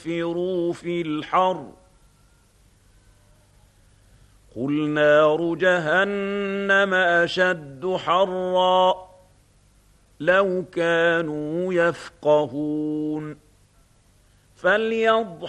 انفروا في الحر قل نار جهنم أشد حرا لو كانوا يفقهون